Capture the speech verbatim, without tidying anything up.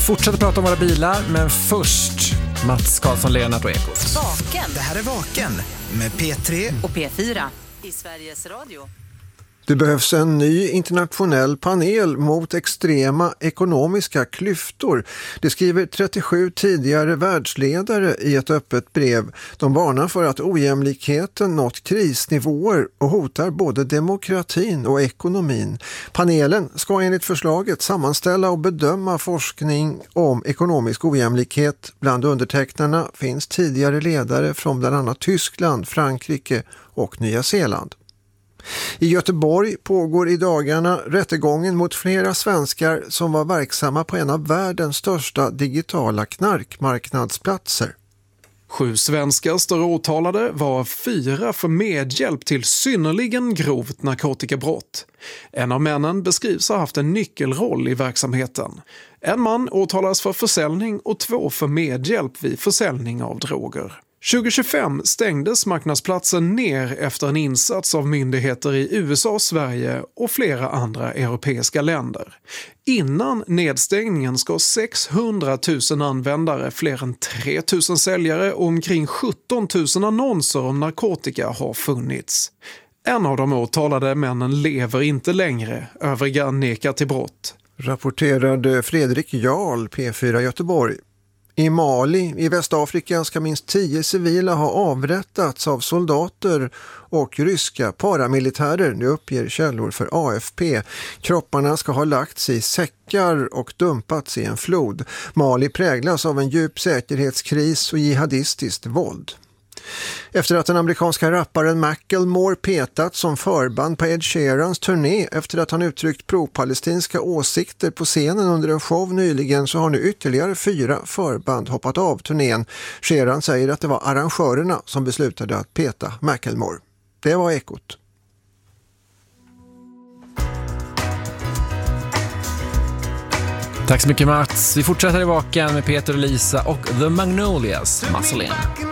fortsätta prata om våra bilar, men först Mats Karlsson, Leonard och Ekot. Vaken. Det här är Vaken med P tre och P fyra i Sveriges Radio. Det behövs en ny internationell panel mot extrema ekonomiska klyftor. Det skriver trettiosju tidigare världsledare i ett öppet brev. De varnar för att ojämlikheten nått krisnivåer och hotar både demokratin och ekonomin. Panelen ska enligt förslaget sammanställa och bedöma forskning om ekonomisk ojämlikhet. Bland undertecknarna finns tidigare ledare från bland annat Tyskland, Frankrike och Nya Zeeland. I Göteborg pågår i dagarna rättegången mot flera svenskar som var verksamma på en av världens största digitala knarkmarknadsplatser. Sju svenskar står åtalade, var fyra för medhjälp till synnerligen grovt narkotikabrott. En av männen beskrivs ha haft en nyckelroll i verksamheten. En man åtalas för försäljning och två för medhjälp vid försäljning av droger. tjugo tjugofem stängdes marknadsplatsen ner efter en insats av myndigheter i U S A, Sverige och flera andra europeiska länder. Innan nedstängningen ska sexhundratusen användare, fler än tre tusen säljare och omkring sjutton tusen annonser om narkotika ha funnits. En av de åtalade männen lever inte längre, övriga nekar till brott. Rapporterade Fredrik Jarl, P fyra Göteborg. I Mali i Västafrika ska minst tio civila ha avrättats av soldater och ryska paramilitärer, det uppger källor för A F P. Kropparna ska ha lagts i säckar och dumpats i en flod. Mali präglas av en djup säkerhetskris och jihadistiskt våld. Efter att den amerikanska rapparen Macklemore petat som förband på Ed Sheerans turné efter att han uttryckt pro-palestinska åsikter på scenen under en show nyligen, så har nu ytterligare fyra förband hoppat av turnén. Sheeran säger att det var arrangörerna som beslutade att peta Macklemore. Det var Ekot. Tack så mycket Mats. Vi fortsätter i Vaken med Peter och Lisa och The Magnolias, Muscle In.